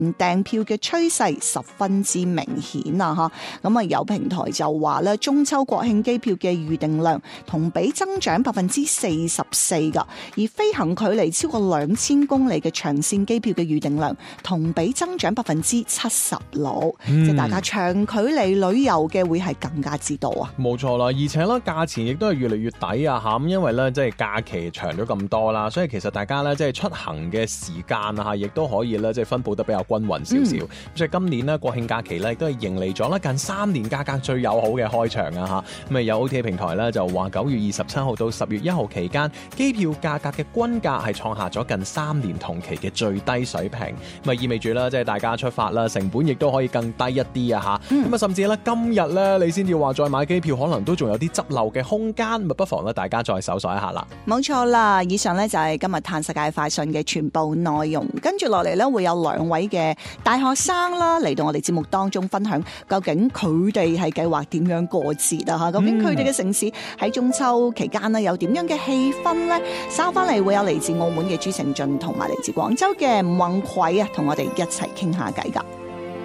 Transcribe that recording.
訂票嘅趨勢十分之明顯啊！咁啊有平台就話咧，中秋國慶機票嘅預訂量同比增長44%噶，而飛行距離超過2000公里嘅長線機票嘅預訂量同比增長76%，即係大家長距離旅遊嘅會係更加之多啊！ 冇錯啦，而且咧價錢亦都係越嚟越抵啊！嚇，因為咧即係假期長咗咁多啦，所以其實大家咧即係出行嘅時間啊嚇，亦都可以咧即係分佈得比較均勻少少。所以今年咧國慶假期咧亦都係迎嚟咗咧近3年價格最友好嘅開場啊嚇。咁啊有 OTA 平台咧就話9月27號到10月1號期間，機票價格嘅均價係創下咗近3年同期嘅最低水平。咁啊意味住啦，即係大家出發啦，成本亦都可以更低一啲啊嚇。咁啊甚至咧今日咧你先至話再買機票，可能都仲有啲執漏嘅空間，咪不妨咧大家再搜索一下啦。 冇錯啦，以上咧就係今日嘆世界快訊嘅全部內容。跟住落嚟咧會有2位嘅大學生啦嚟到我哋節目當中分享，究竟佢哋係計劃點樣過節啊嚇？究竟佢哋嘅城市喺中秋期間咧有點樣嘅氣氛呢？稍翻嚟會有嚟自澳門嘅朱成俊同埋嚟自廣州嘅吳宏葵啊，同我哋一齊傾下偈㗎。